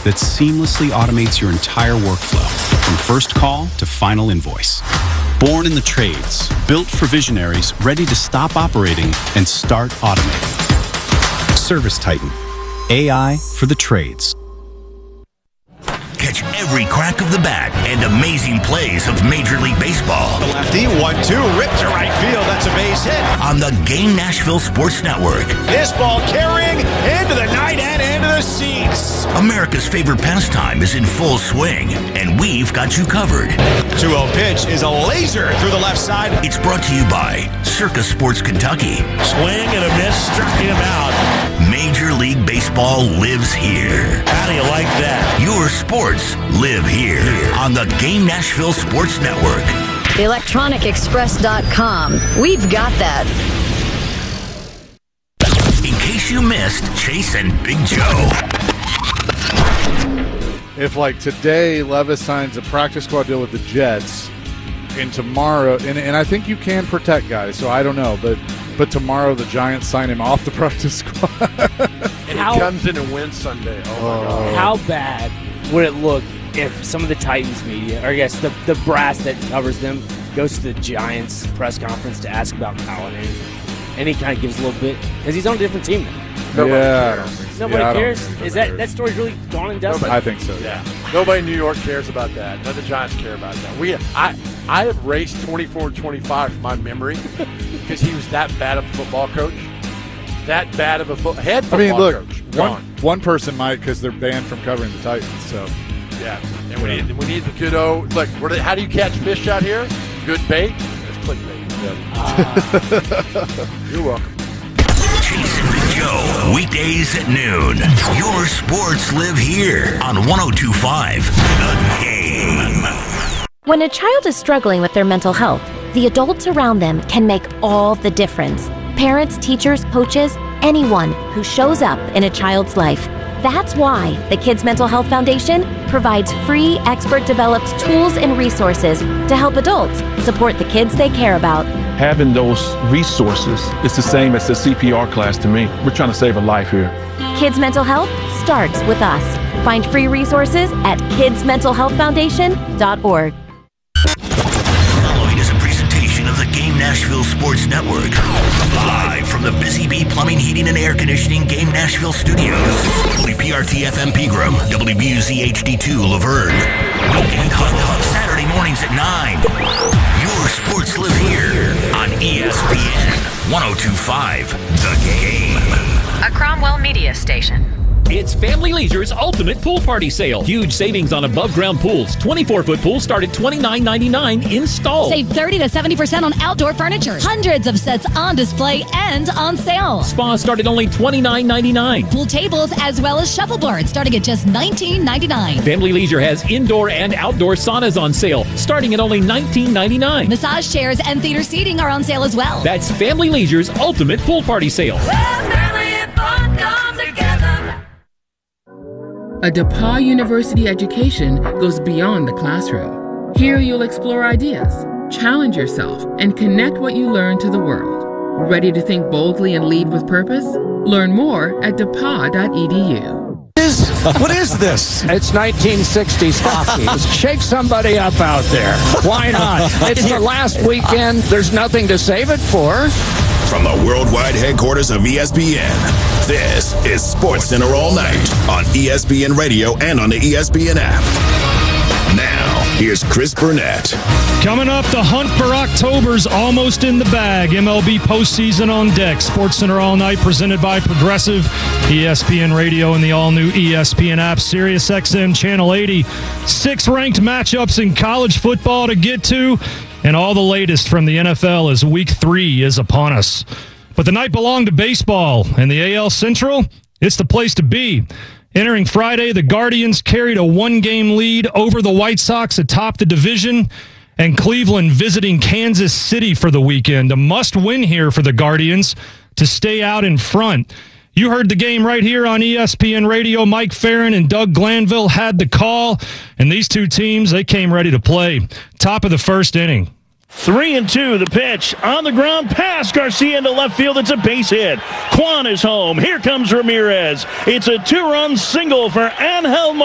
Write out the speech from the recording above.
that seamlessly automates your entire workflow, from first call to final invoice. Born in the trades, built for visionaries ready to stop operating and start automating. ServiceTitan, AI for the trades. Catch every crack of the bat and amazing plays of Major League Baseball. The lefty, 1-2, ripped to right field. That's a base hit. On the Game Nashville Sports Network. This ball carrying into the night and into the seats. America's favorite pastime is in full swing, and we've got you covered. 2-0 pitch is a laser through the left side. It's brought to you by Circus Sports Kentucky. Swing and a miss, struck him out. Major League Baseball lives here. How do you like that? Your sports live here on the Game Nashville Sports Network. ElectronicExpress.com. We've got that. In case you missed Chase and Big Joe. If, like, today Levis signs a practice squad deal with the Jets, and tomorrow, and I think you can protect guys, so I don't know, but tomorrow the Giants sign him off the practice squad. And he comes in and wins Sunday. Oh, my God. How bad would it look if some of the Titans media, or I guess the brass that covers them, goes to the Giants press conference to ask about Callahan, and he kind of gives a little bit, because he's on a different team now. Nobody cares. Nobody cares? Is that story's really gone and dusted? I think so. Yeah. Nobody in New York cares about that. None of the Giants care about that. I have raced 24-25 from my memory because he was that bad of a football coach. That bad of a head football coach. One person might because they're banned from covering the Titans. So yeah, and we need the good old look. How do you catch fish out here? Good bait. It's clickbait. Yep. You're welcome. Chase and Big Joe, weekdays at noon. Your sports live here on 102.5 The Game. When a child is struggling with their mental health, the adults around them can make all the difference. Parents, teachers, coaches, anyone who shows up in a child's life. That's why the Kids Mental Health Foundation provides free, expert-developed tools and resources to help adults support the kids they care about. Having those resources is the same as the CPR class to me. We're trying to save a life here. Kids Mental Health starts with us. Find free resources at kidsmentalhealthfoundation.org. Following is a presentation of the Game Nashville Sports Network. Live from the Busy Bee Plumbing, Heating, and Air Conditioning Game Nashville Studios. WPRT FM Pegram, WBUZ HD2 Laverne. Weekend Huddle, Saturday mornings at 9. Your sports live here on ESPN 102.5 The Game. A Cromwell Media Station. It's Family Leisure's Ultimate Pool Party Sale. Huge savings on above-ground pools. 24-foot pools start at $29.99 installed. Save 30 to 70% on outdoor furniture. Hundreds of sets on display and on sale. Spas start at only $29.99. Pool tables as well as shuffleboards starting at just $19.99. Family Leisure has indoor and outdoor saunas on sale, starting at only $19.99. Massage chairs and theater seating are on sale as well. That's Family Leisure's Ultimate Pool Party Sale. Family and fun come together. A DePauw University education goes beyond the classroom. Here you'll explore ideas, challenge yourself, and connect what you learn to the world. Ready to think boldly and lead with purpose? Learn more at depaw.edu. What is this? It's 1960s hockey. Shake somebody up out there. Why not? It's the last weekend. There's nothing to save it for. From the worldwide headquarters of ESPN, this is SportsCenter All Night on ESPN Radio and on the ESPN app. Now, here's Chris Burnett. Coming up, the hunt for October's almost in the bag. MLB postseason on deck. SportsCenter All Night presented by Progressive, ESPN Radio, and the all-new ESPN app. SiriusXM Channel 80. 6 ranked matchups in college football to get to, and all the latest from the NFL as Week 3 is upon us. But the night belonged to baseball, and the AL Central, it's the place to be. Entering Friday, the Guardians carried a 1-game lead over the White Sox atop the division, and Cleveland visiting Kansas City for the weekend. A must-win here for the Guardians to stay out in front. You heard the game right here on ESPN Radio. Mike Farron and Doug Glanville had the call, and these two teams, they came ready to play. Top of the first inning. 3-2, the pitch on the ground, pass Garcia into left field. It's a base hit. Kwan is home. Here comes Ramirez. It's a 2-run single for Angel